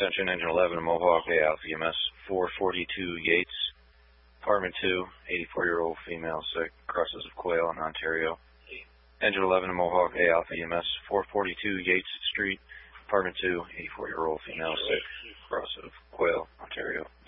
Attention, Engine 11 Mohawk A Alpha EMS 442 Yates, Apartment 2, 84-year-old female sick, crosses of quail in Ontario. Engine 11 Mohawk A Alpha EMS 442 Yates Street, Apartment 2, 84-year-old female sick, cross of quail, Ontario.